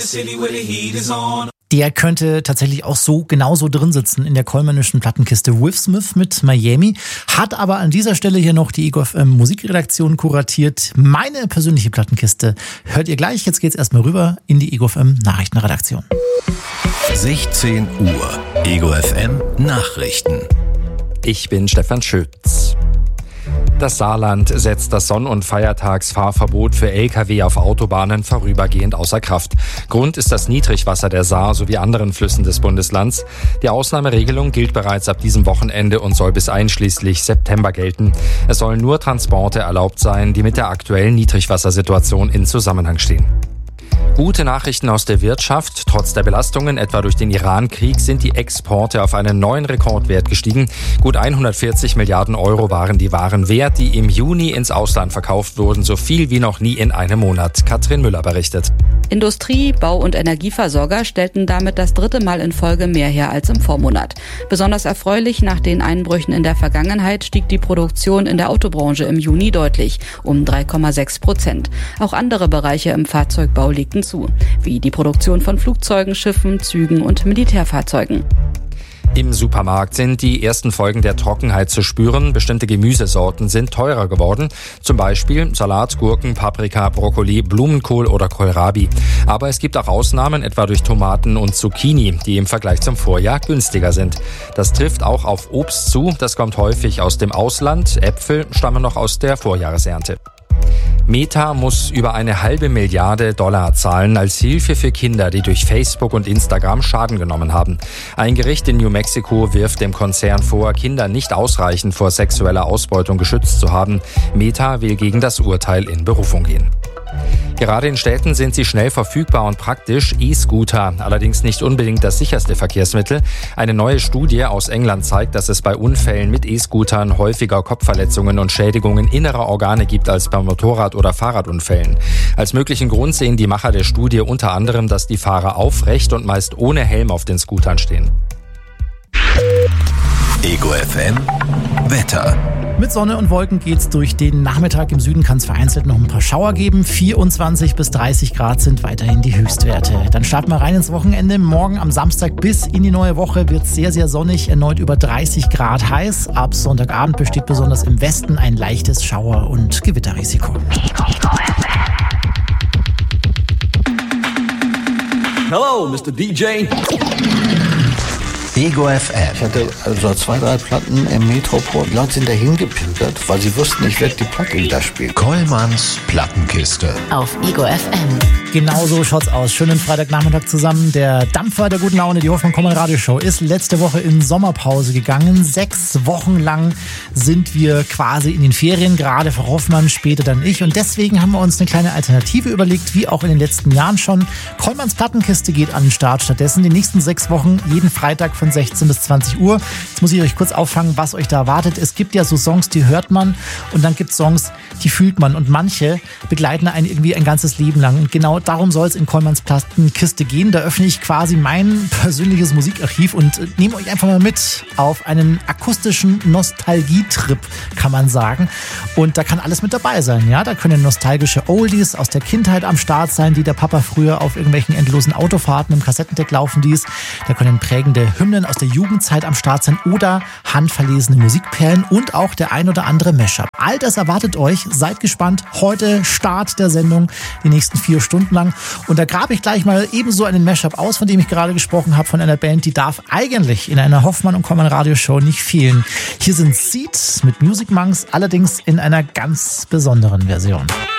Der könnte tatsächlich auch so genauso drin sitzen in der colemanischen Plattenkiste. Will Smith mit Miami, hat aber an dieser Stelle hier noch die Ego FM Musikredaktion kuratiert. Meine persönliche Plattenkiste hört ihr gleich. Jetzt geht's erstmal rüber in die Ego FM Nachrichtenredaktion. 16 Uhr, Ego FM Nachrichten. Ich bin Stefan Schütz. Das Saarland setzt das Sonn- und Feiertagsfahrverbot für Lkw auf Autobahnen vorübergehend außer Kraft. Grund ist das Niedrigwasser der Saar sowie anderen Flüssen des Bundeslands. Die Ausnahmeregelung gilt bereits ab diesem Wochenende und soll bis einschließlich September gelten. Es sollen nur Transporte erlaubt sein, die mit der aktuellen Niedrigwassersituation in Zusammenhang stehen. Gute Nachrichten aus der Wirtschaft. Trotz der Belastungen, etwa durch den Iran-Krieg, sind die Exporte auf einen neuen Rekordwert gestiegen. Gut 140 Milliarden Euro waren die Waren wert, die im Juni ins Ausland verkauft wurden. So viel wie noch nie in einem Monat. Katrin Müller berichtet. Industrie-, Bau- und Energieversorger stellten damit das 3. Mal in Folge mehr her als im Vormonat. Besonders erfreulich, nach den Einbrüchen in der Vergangenheit stieg die Produktion in der Autobranche im Juni deutlich, um 3,6%. Auch andere Bereiche im Fahrzeugbau legten zu, wie die Produktion von Flugzeugen, Schiffen, Zügen und Militärfahrzeugen. Im Supermarkt sind die ersten Folgen der Trockenheit zu spüren. Bestimmte Gemüsesorten sind teurer geworden. Zum Beispiel Salat, Gurken, Paprika, Brokkoli, Blumenkohl oder Kohlrabi. Aber es gibt auch Ausnahmen, etwa durch Tomaten und Zucchini, die im Vergleich zum Vorjahr günstiger sind. Das trifft auch auf Obst zu. Das kommt häufig aus dem Ausland. Äpfel stammen noch aus der Vorjahresernte. Meta muss über $1,5 Milliarden zahlen als Hilfe für Kinder, die durch Facebook und Instagram Schaden genommen haben. Ein Gericht in New Mexico wirft dem Konzern vor, Kinder nicht ausreichend vor sexueller Ausbeutung geschützt zu haben. Meta will gegen das Urteil in Berufung gehen. Gerade in Städten sind sie schnell verfügbar und praktisch, E-Scooter, allerdings nicht unbedingt das sicherste Verkehrsmittel. Eine neue Studie aus England zeigt, dass es bei Unfällen mit E-Scootern häufiger Kopfverletzungen und Schädigungen innerer Organe gibt als bei Motorrad- oder Fahrradunfällen. Als möglichen Grund sehen die Macher der Studie unter anderem, dass die Fahrer aufrecht und meist ohne Helm auf den Scootern stehen. Ego FM Wetter. Mit Sonne und Wolken geht's durch den Nachmittag. Im Süden kann es vereinzelt noch ein paar Schauer geben. 24 bis 30 Grad sind weiterhin die Höchstwerte. Dann starten wir rein ins Wochenende. Morgen am Samstag bis in die neue Woche wird es sehr, sehr sonnig. Erneut über 30 Grad heiß. Ab Sonntagabend besteht besonders im Westen ein leichtes Schauer- und Gewitterrisiko. Hello, Mr. DJ. Ego FM. Ich hatte also 2, 3 Platten im Metropol. Die Leute sind dahin gepilgert, weil sie wussten, ich werde die Platte da spielen. Kollmanns Plattenkiste. Auf Ego FM. Genau so schaut's aus. Schönen Freitagnachmittag zusammen. Der Dampfer der guten Laune, die Hoffmann-Kommann-Radio-Show, ist letzte Woche in Sommerpause gegangen. 6 Wochen lang sind wir quasi in den Ferien, gerade für Hoffmann, später dann ich. Und deswegen haben wir uns eine kleine Alternative überlegt, wie auch in den letzten Jahren schon. Kollmanns Plattenkiste geht an den Start. Stattdessen die nächsten 6 Wochen, jeden Freitag von 16 bis 20 Uhr. Jetzt muss ich euch kurz auffangen, was euch da erwartet. Es gibt ja so Songs, die hört man, und dann gibt es Songs, die fühlt man. Und manche begleiten einen irgendwie ein ganzes Leben lang. Und genau darum soll es in Kollmanns Plattenkiste gehen. Da öffne ich quasi mein persönliches Musikarchiv und nehme euch einfach mal mit auf einen akustischen Nostalgietrip, kann man sagen. Und da kann alles mit dabei sein. Ja, da können nostalgische Oldies aus der Kindheit am Start sein, die der Papa früher auf irgendwelchen endlosen Autofahrten im Kassettendeck laufen ließ. Da können prägende Hymnen aus der Jugendzeit am Start sein oder handverlesene Musikperlen und auch der ein oder andere Mashup. All das erwartet euch. Seid gespannt. Heute Start der Sendung, die nächsten 4 Stunden lang. Und da grabe ich gleich mal ebenso einen Mashup aus, von dem ich gerade gesprochen habe, von einer Band, die darf eigentlich in einer Hoffmann und Kommann Radioshow nicht fehlen. Hier sind Seed mit Music Monks, allerdings in einer ganz besonderen Version.